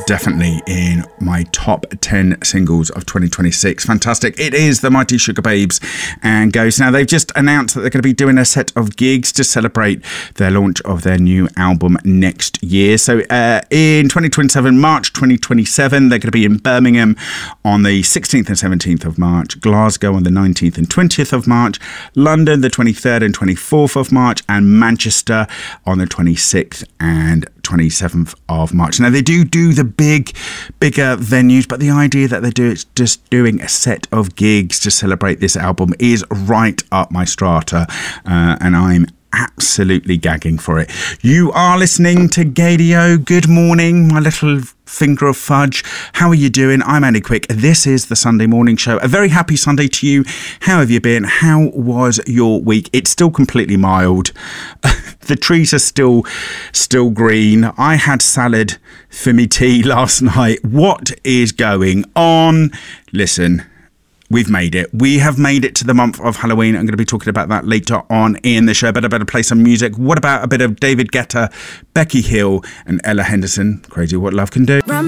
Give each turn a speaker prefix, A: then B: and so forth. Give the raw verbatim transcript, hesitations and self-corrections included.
A: definitely in my top ten singles of twenty twenty-six. Fantastic. It is the Mighty Sugababes and Ghost. Now, they've just announced that they're going to be doing a set of gigs to celebrate their launch of their new album next year. So uh, in twenty twenty-seven, March twenty twenty-seven, they're going to be in Birmingham on the sixteenth and seventeenth of March, Glasgow on the nineteenth and twentieth of March, London the twenty-third and twenty-fourth of March, and Manchester on the twenty-sixth and twenty-seventh of March. Now, they do do the big, bigger venues, but the idea that they're do, just doing a set of gigs to celebrate this album is right up my strata, uh, and I'm absolutely gagging for it. You are listening to Gaydio. Good morning, my little finger of fudge. How are you doing? I'm Andy Quick. This is the Sunday Morning Show. A very happy Sunday to you. How have you been? How was your week? It's still completely mild. The trees are still still green. I had salad for me tea last night. What is going on? Listen, we've made it. We have made it to the month of Halloween. I'm going to be talking about that later on in the show. Better, better play some music. What about a bit of David Guetta, Becky Hill, and Ella Henderson? Crazy What Love Can Do.